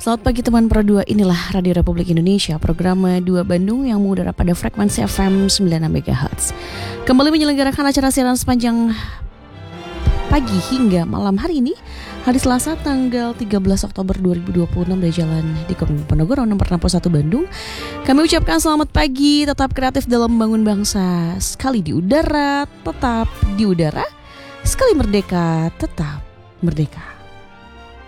Selamat pagi teman Pro 2, inilah Radio Republik Indonesia, program 2 Bandung yang mengudara pada frekuensi FM 96 MHz. Kembali menyelenggarakan acara siaran sepanjang pagi hingga malam hari ini, hari Selasa tanggal 13 Oktober 2026 dari Jalan Diponegoro nomor 61 Bandung. Kami ucapkan selamat pagi, tetap kreatif dalam membangun bangsa. Sekali di udara, tetap di udara. Sekali merdeka, tetap merdeka.